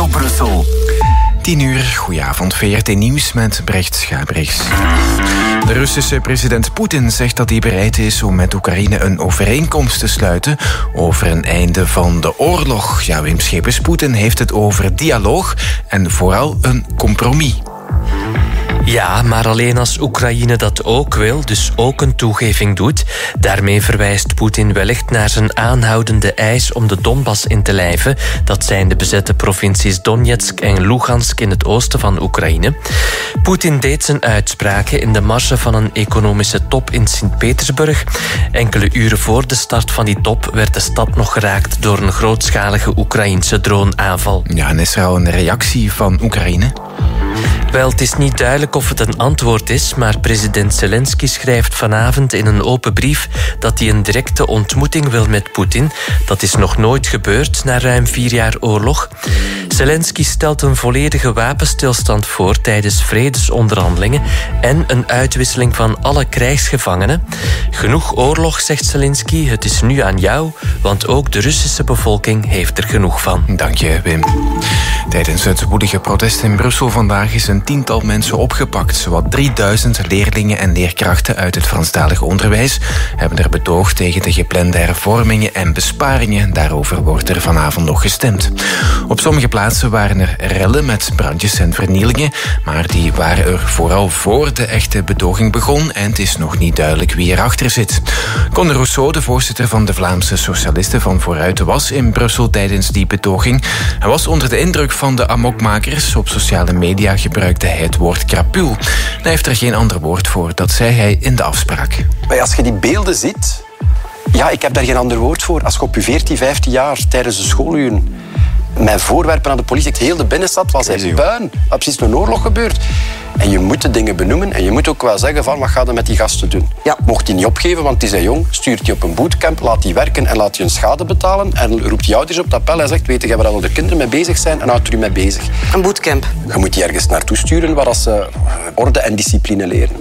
Studio Brussel. 10:00, goedenavond, VRT Nieuws met Brecht Schabrichs. De Russische president Poetin zegt dat hij bereid is om met Oekraïne een overeenkomst te sluiten over een einde van de oorlog. Ja, Wim Schepers, Poetin heeft het over dialoog en vooral een compromis. Ja, maar alleen als Oekraïne dat ook wil, dus ook een toegeving doet. Daarmee verwijst Poetin wellicht naar zijn aanhoudende eis om de Donbass in te lijven. Dat zijn de bezette provincies Donetsk en Lugansk in het oosten van Oekraïne. Poetin deed zijn uitspraken in de marge van een economische top in Sint-Petersburg. Enkele uren voor de start van die top werd de stad nog geraakt door een grootschalige Oekraïense droneaanval. Ja, en is er al een reactie van Oekraïne? Wel, het is niet duidelijk of het een antwoord is, maar president Zelensky schrijft vanavond in een open brief dat hij een directe ontmoeting wil met Poetin. Dat is nog nooit gebeurd na ruim 4 jaar oorlog. Zelensky stelt een volledige wapenstilstand voor tijdens vredesonderhandelingen en een uitwisseling van alle krijgsgevangenen. Genoeg oorlog, zegt Zelensky, het is nu aan jou, want ook de Russische bevolking heeft er genoeg van. Dank je, Wim. Tijdens het woelige protest in Brussel vandaag is een 10-tal mensen opgepakt. Zowat 3000 leerlingen en leerkrachten uit het Franstalige onderwijs hebben er betoogd tegen de geplande hervormingen en besparingen. Daarover wordt er vanavond nog gestemd. Op sommige plaatsen waren er rellen met brandjes en vernielingen, maar die waren er vooral voor de echte betoging begon en het is nog niet duidelijk wie erachter zit. Conor Rousseau, de voorzitter van de Vlaamse Socialisten van Vooruit, was in Brussel tijdens die betoging. Hij was onder de indruk van de amokmakers. Op sociale media gebruikte hij het woord krapul. Hij heeft er geen ander woord voor, dat zei hij in de afspraak. Maar als je die beelden ziet, ja, ik heb daar geen ander woord voor. Als je op je 14, 15 jaar tijdens de schooluren met voorwerpen aan de politie, heel de binnenstad was hij puin. Dat precies een oorlog gebeurd. En je moet de dingen benoemen en je moet ook wel zeggen van wat ga je met die gasten doen. Ja, mocht die niet opgeven, want die zijn jong, stuurt die op een bootcamp, laat die werken en laat die hun schade betalen en roept die ouders op dat appel en zegt, weet je waar al de kinderen mee bezig zijn en houdt er u mee bezig. Een bootcamp. Je moet die ergens naartoe sturen waar ze orde en discipline leren.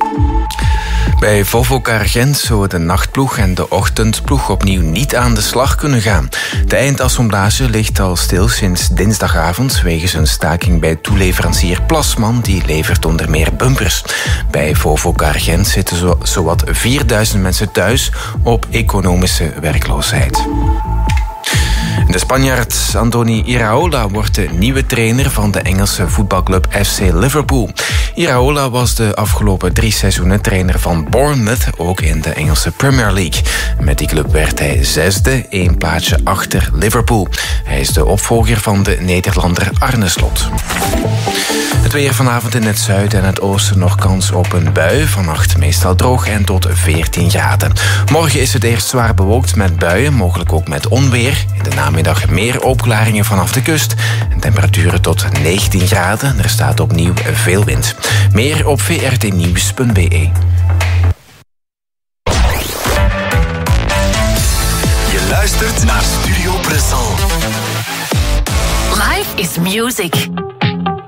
Bij Volvo-Car Gent zullen de nachtploeg en de ochtendploeg opnieuw niet aan de slag kunnen gaan. De eindassemblage ligt al stil sinds dinsdagavond wegens een staking bij toeleverancier Plasman, die levert onder meer bumpers. Bij Volvo-Car Gent zitten zowat 4000 mensen thuis op economische werkloosheid. De Spanjaard Andoni Iraola wordt de nieuwe trainer van de Engelse voetbalclub FC Liverpool. Iraola was de afgelopen 3 seizoenen trainer van Bournemouth, ook in de Engelse Premier League. Met die club werd hij 6e, 1 plaatsje achter Liverpool. Hij is de opvolger van de Nederlander Arne Slot. Het weer vanavond in het zuiden en het oosten nog kans op een bui. Vannacht meestal droog en tot 14 graden. Morgen is het eerst zwaar bewolkt met buien, mogelijk ook met onweer. In de namiddag meer opklaringen vanaf de kust. Temperaturen tot 19 graden. Er staat opnieuw veel wind. Meer op vrtnieuws.be. Je luistert naar Studio Brussel. Life is music.